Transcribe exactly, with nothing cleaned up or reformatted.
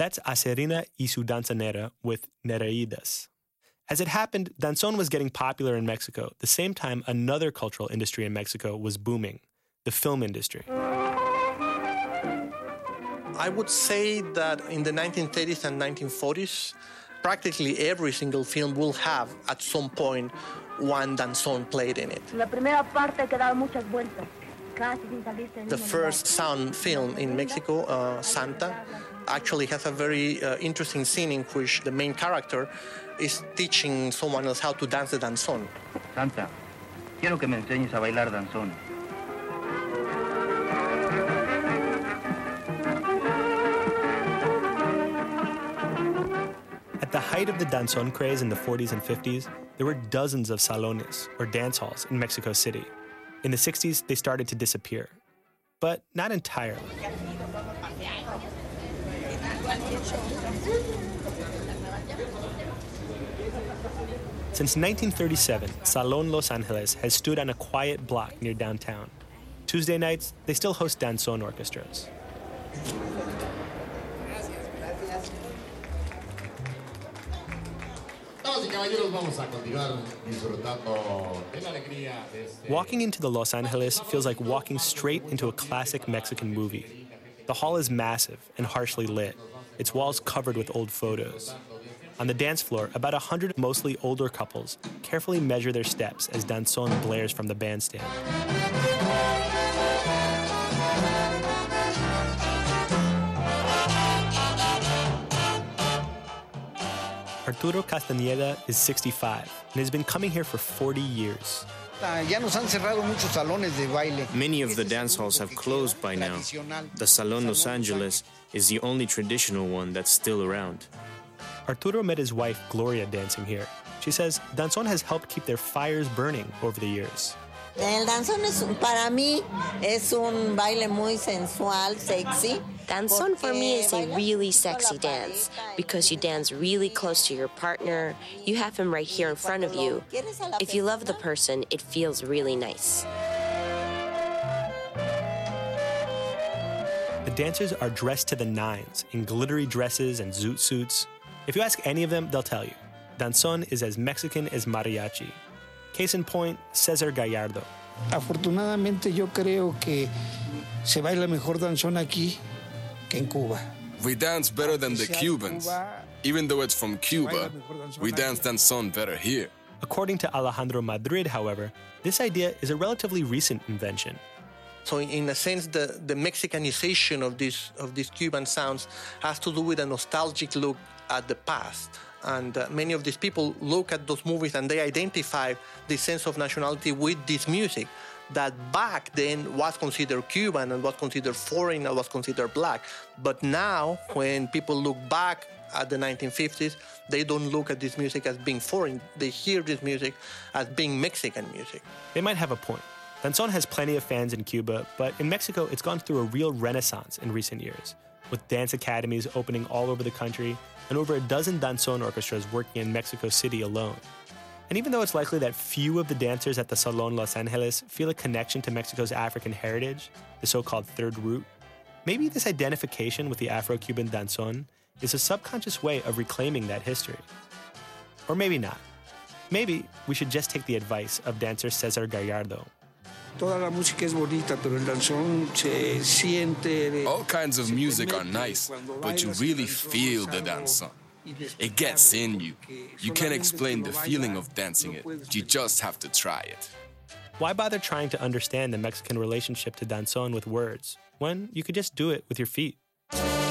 That's Acerina y su danzanera with Nereidas. As it happened, danzón was getting popular in Mexico, the same time another cultural industry in Mexico was booming, the film industry. I would say that in the nineteen thirties and nineteen forties, practically every single film will have, at some point, one danzón played in it. The first sound film in Mexico, uh, Santa, actually has a very uh, interesting scene in which the main character is teaching someone else how to dance the danzón. Santa, quiero que me enseñes a bailar danzón. At the height of the danzón craze in the forties and fifties, there were dozens of salones, or dance halls, in Mexico City. In the sixties, they started to disappear. But not entirely. Since nineteen thirty-seven, Salón Los Angeles has stood on a quiet block near downtown. Tuesday nights, they still host danzón orchestras. Walking into the Los Angeles feels like walking straight into a classic Mexican movie. The hall is massive and harshly lit, its walls covered with old photos. On the dance floor, about a hundred mostly older couples carefully measure their steps as danzón blares from the bandstand. Arturo Castañeda is sixty-five and has been coming here for forty years. Many of the dance halls have closed by now. The Salón Los Angeles is the only traditional one that's still around. Arturo met his wife, Gloria, dancing here. She says danzón has helped keep their fires burning over the years. El danzón es, para mí, es un baile muy sensual, sexy. Danzón for me is a really sexy dance because you dance really close to your partner. You have him right here in front of you. If you love the person, it feels really nice. The dancers are dressed to the nines in glittery dresses and zoot suits. If you ask any of them, they'll tell you, danzón is as Mexican as mariachi. Case in point, Cesar Gallardo. Afortunadamente yo creo que se baila mejor danzón aquí que en Cuba. We dance better than the Cubans. Even though it's from Cuba, we dance danzón better here. According to Alejandro Madrid, however, this idea is a relatively recent invention. So in a sense, the, the Mexicanization of, this, of these Cuban sounds has to do with a nostalgic look at the past. And uh, many of these people look at those movies and they identify the sense of nationality with this music that back then was considered Cuban and was considered foreign and was considered black. But now, when people look back at the nineteen fifties, they don't look at this music as being foreign. They hear this music as being Mexican music. They might have a point. Danzón has plenty of fans in Cuba, but in Mexico, it's gone through a real renaissance in recent years, with dance academies opening all over the country and over a dozen danzón orchestras working in Mexico City alone. And even though it's likely that few of the dancers at the Salón Los Angeles feel a connection to Mexico's African heritage, the so-called third root, maybe this identification with the Afro-Cuban danzón is a subconscious way of reclaiming that history. Or maybe not. Maybe we should just take the advice of dancer Cesar Gallardo. Toda la música es bonita, pero el danzón se siente. All kinds of music are nice, but you really feel the danzón. It gets in you. You can't explain the feeling of dancing it. You just have to try it. Why bother trying to understand the Mexican relationship to danzón with words when you could just do it with your feet?